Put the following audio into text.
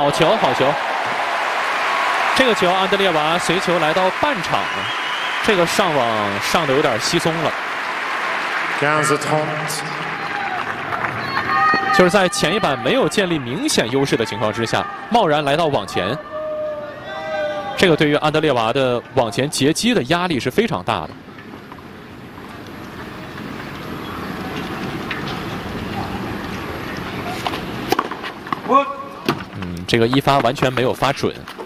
好球，好球！这个球，安德烈娃随球来到半场，这个上网上的有点稀松了。就是在前一板没有建立明显优势的情况之下，贸然来到网前，这个对于安德烈娃的往前截击的压力是非常大的。 这个一发完全没有发准。